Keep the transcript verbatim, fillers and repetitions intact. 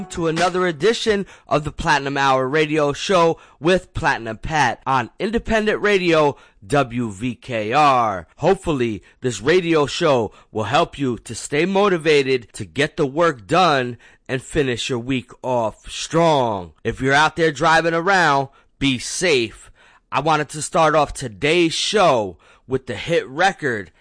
To another edition of the Platinum Hour Radio Show with Platinum Pat on Independent Radio W V K R. Hopefully, this radio show will help you to stay motivated to get the work done and finish your week off strong. If you're out there driving around, be safe. I wanted to start off today's show with the hit record